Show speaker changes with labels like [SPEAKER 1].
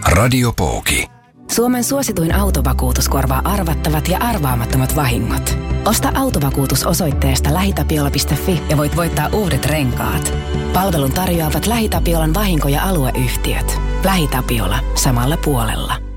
[SPEAKER 1] Radio Pooki.
[SPEAKER 2] Suomen suosituin autovakuutus korvaa arvattavat ja arvaamattomat vahingot. Osta autovakuutus osoitteesta lähitapiola.fi ja voit voittaa uudet renkaat. Palvelun tarjoavat LähiTapiolan vahinko- ja alueyhtiöt. LähiTapiola. Samalla puolella.